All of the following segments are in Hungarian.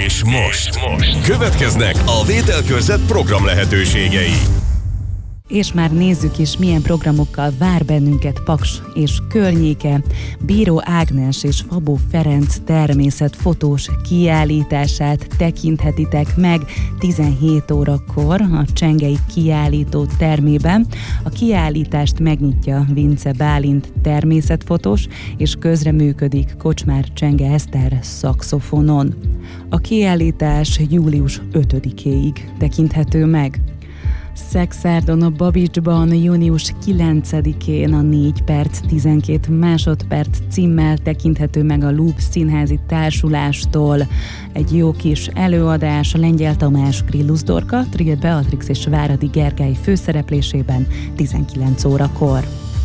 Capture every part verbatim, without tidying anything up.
És most, most következnek a Vételkörzet program lehetőségei. És már nézzük is, milyen programokkal vár bennünket Paks és környéke. Bíró Ágnes és Fabó Ferenc természetfotós kiállítását tekinthetitek meg tizenhét órakor a Csengei Kiállító termében. A kiállítást megnyitja Vince Bálint természetfotós, és közreműködik Kocsmár Csenge Eszter szaxofonon. A kiállítás július ötödikéig tekinthető meg. Szexárdon a Babicsban június kilencedikén a négy perc tizenkét másodperc címmel tekinthető meg a Loop Színházi Társulástól. Egy jó kis előadás a Lengyel Tamás, Grillus Dorka, Trill Beatrix és Váradi Gergely főszereplésében tizenkilenc órakor.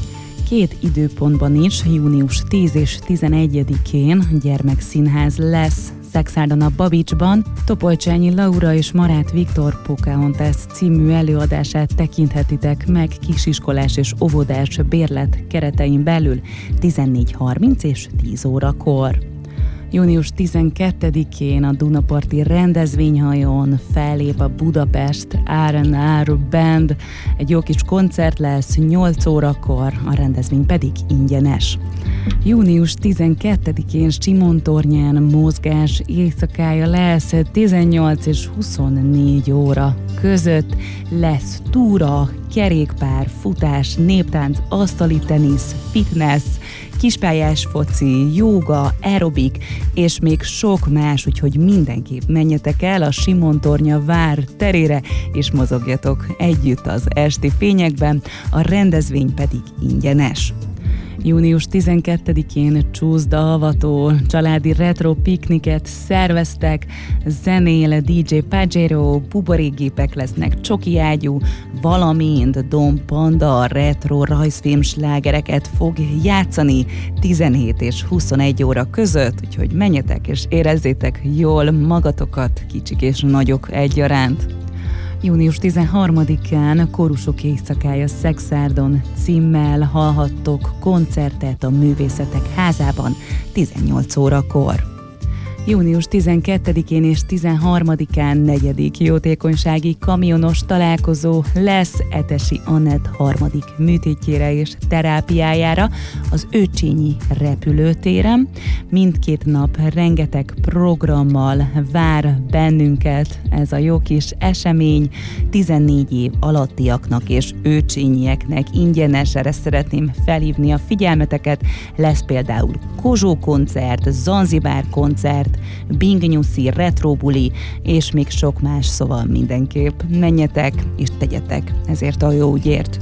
Két időpontban is, június tíz és tizenegyedikén gyermekszínház lesz. Szexárdon a Babicsban Topolcsányi Laura és Marát Viktor Pocahontas című előadását tekinthetitek meg kisiskolás és óvodás bérlet keretein belül tizennégy harminc és tíz órakor. június tizenkettedikén a Dunaparti rendezvényhajón fellép a Budapest er és er Band. Egy jó kis koncert lesz nyolc órakor, a rendezvény pedig ingyenes. június tizenkettedikén Simontornyán mozgás éjszakája lesz, tizennyolc és huszonnégy óra között lesz túra, kerékpár, futás, néptánc, asztali tenisz, fitness, kispályás foci, jóga, aerobik, és még sok más, úgyhogy mindenképp menjetek el a Simontornya vár terére, és mozogjatok együtt az esti fényekben, a rendezvény pedig ingyenes. június tizenkettedikén Csúszda avató családi retro pikniket szerveztek, zenél dé dzsé Pajero, buborékgépek lesznek, csoki ágyú, valamint Dom Panda retro rajzfilm slágereket fog játszani tizenhét és huszonegy óra között, úgyhogy menjetek és érezzétek jól magatokat, kicsik és nagyok egyaránt. június tizenharmadikán Kórusok éjszakája Szexárdon címmel hallhattok koncertet a Művészetek Házában tizennyolc órakor. június tizenkettedikén és tizenharmadikán negyedik jótékonysági kamionos találkozó lesz Etesi Anett harmadik műtétjére és terápiájára az Őcsényi repülőtéren. Mindkét nap rengeteg programmal vár bennünket ez a jó kis esemény. tizennégy év alattiaknak és őcsényieknek ingyenes, erre szeretném felhívni a figyelmeteket. Lesz például Kozsó koncert, Zanzibár koncert, Bing Nyuszi, Retro Buli, és még sok más, szóval mindenképp menjetek és tegyetek ezért a jó ügyért.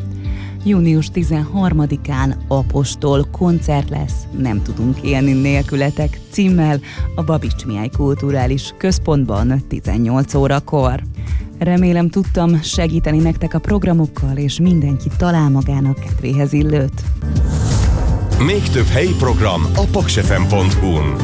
június tizenharmadikán Apostol koncert lesz, Nem tudunk élni nélkületek címmel a Babics Mihály Kulturális Központban tizennyolc órakor. Remélem tudtam segíteni nektek a programokkal, és mindenki talál magának kedvéhez illőt. Még több helyi program a paksefem pont hu-n.